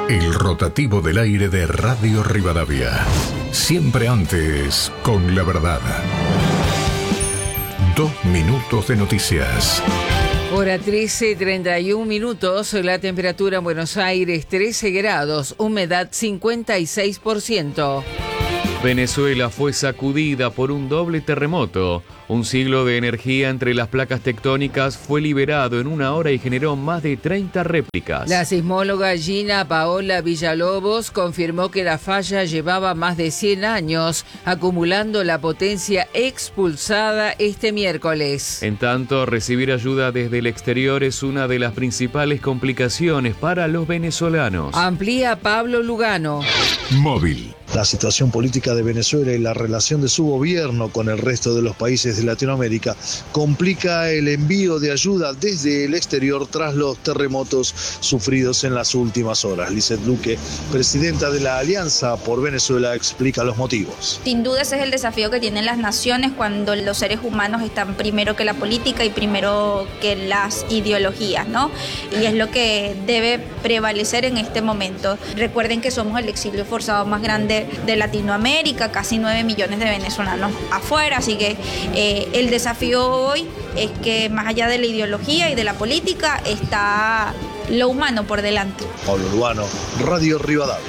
El rotativo del aire de Radio Rivadavia. Siempre antes, con la verdad. 2 minutos de noticias. Hora 13:31 minutos, la temperatura en Buenos Aires 13 grados, humedad 56%. Venezuela fue sacudida por un doble terremoto. Un siglo de energía entre las placas tectónicas fue liberado en 1 hora y generó más de 30 réplicas. La sismóloga Gina Paola Villalobos confirmó que la falla llevaba más de 100 años, acumulando la potencia expulsada este miércoles. En tanto, recibir ayuda desde el exterior es una de las principales complicaciones para los venezolanos. Amplía Pablo Lugano. Móvil. La situación política de Venezuela y la relación de su gobierno con el resto de los países de Latinoamérica complica el envío de ayuda desde el exterior tras los terremotos sufridos en las últimas horas. Lizeth Luque, presidenta de la Alianza por Venezuela, explica los motivos. Sin duda ese es el desafío que tienen las naciones cuando los seres humanos están primero que la política y primero que las ideologías, ¿no? Y es lo que debe prevalecer en este momento. Recuerden que somos el exilio forzado más grande de Latinoamérica, casi 9 millones de venezolanos afuera, así que el desafío hoy es que más allá de la ideología y de la política está lo humano por delante. Pablo Lugano, Radio Rivadavia.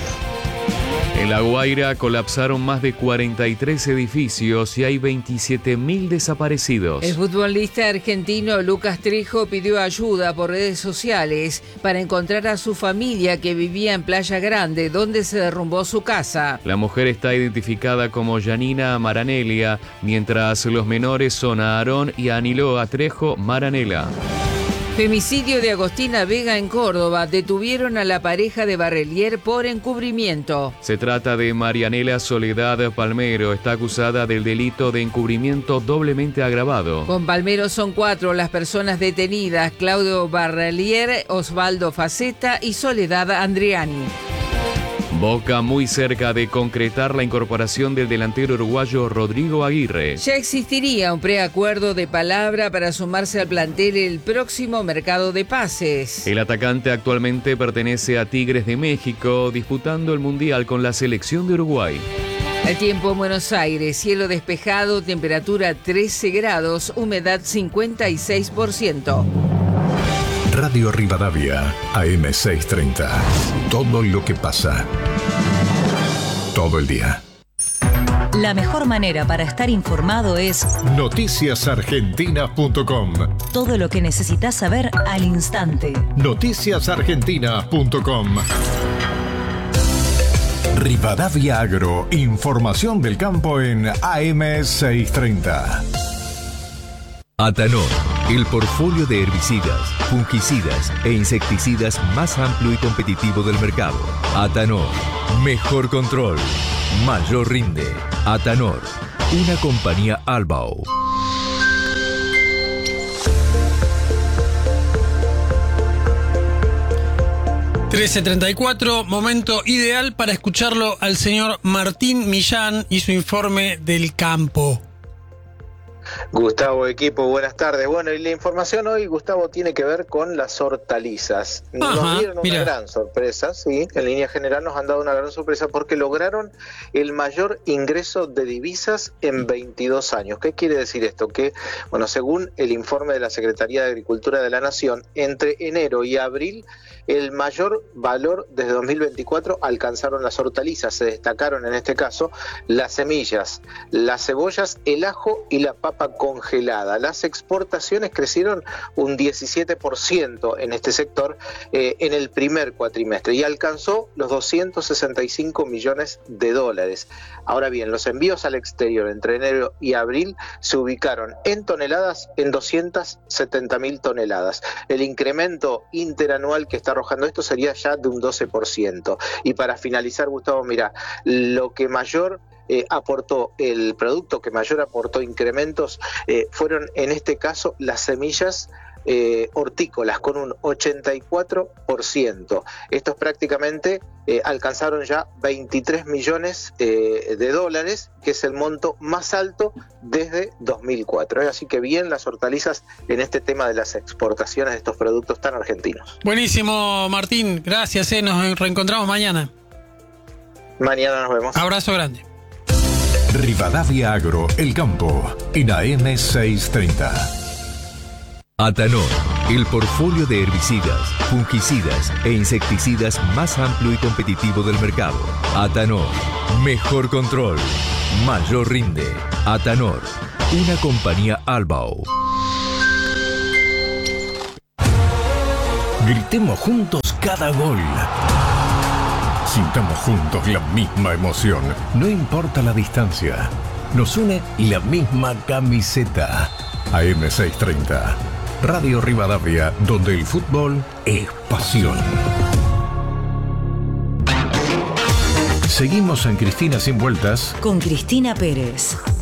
En La Guaira colapsaron más de 43 edificios y hay 27.000 desaparecidos. El futbolista argentino Lucas Trejo pidió ayuda por redes sociales para encontrar a su familia que vivía en Playa Grande, donde se derrumbó su casa. La mujer está identificada como Janina Maranelia, mientras los menores son Aarón y Aniloa Trejo Maranela. Femicidio de Agostina Vega en Córdoba. Detuvieron a la pareja de Barrelier por encubrimiento. Se trata de Marianela Soledad Palmero. Está acusada del delito de encubrimiento doblemente agravado. Con Palmero son 4 las personas detenidas: Claudio Barrelier, Osvaldo Faceta y Soledad Andriani. Boca muy cerca de concretar la incorporación del delantero uruguayo Rodrigo Aguirre. Ya existiría un preacuerdo de palabra para sumarse al plantel el próximo mercado de pases. El atacante actualmente pertenece a Tigres de México, disputando el Mundial con la selección de Uruguay. El tiempo en Buenos Aires: cielo despejado, temperatura 13 grados, humedad 56%. Radio Rivadavia, AM 630. Todo lo que pasa. Todo el día. La mejor manera para estar informado es noticiasargentinas.com. Todo lo que necesitas saber al instante. Noticiasargentinas.com. Rivadavia Agro, información del campo en AM 630. Atanor, el portfolio de herbicidas, fungicidas e insecticidas más amplio y competitivo del mercado. Atanor, mejor control, mayor rinde. Atanor, una compañía Albao. (13:34), momento ideal para escucharlo al señor Martín Millán y su informe del campo. Gustavo, equipo, buenas tardes. Bueno, y la información hoy, Gustavo, tiene que ver con las hortalizas. Nos dieron una gran sorpresa, sí, en línea general nos han dado una gran sorpresa porque lograron el mayor ingreso de divisas en 22 años. ¿Qué quiere decir esto? Que, bueno, según el informe de la Secretaría de Agricultura de la Nación, entre enero y abril, el mayor valor desde 2024 alcanzaron las hortalizas. Se destacaron en este caso las semillas, las cebollas, el ajo y la papa congelada. Las exportaciones crecieron un 17% en este sector en el primer cuatrimestre y alcanzó los 265 millones de dólares. Ahora bien, los envíos al exterior entre enero y abril se ubicaron en toneladas en 270.000 toneladas. El incremento interanual que está arrojando esto sería ya de un 12%. Y para finalizar, Gustavo, mira, lo que mayor aportó, el producto que mayor aportó incrementos fueron en este caso las semillas hortícolas con un 84%. Estos prácticamente alcanzaron ya 23 millones de dólares, que es el monto más alto desde 2004. Así que bien las hortalizas en este tema de las exportaciones de estos productos tan argentinos. Buenísimo, Martín. Gracias, nos reencontramos mañana. Mañana nos vemos. Abrazo grande. Rivadavia Agro, El Campo, en AM 630. Atanor, el portfolio de herbicidas, fungicidas e insecticidas más amplio y competitivo del mercado. Atanor, mejor control, mayor rinde. Atanor, una compañía Albao. Gritemos juntos cada gol. Sintamos juntos la misma emoción, no importa la distancia. Nos une la misma camiseta. AM 630. Radio Rivadavia, donde el fútbol es pasión. Seguimos en Cristina Sin Vueltas con Cristina Pérez.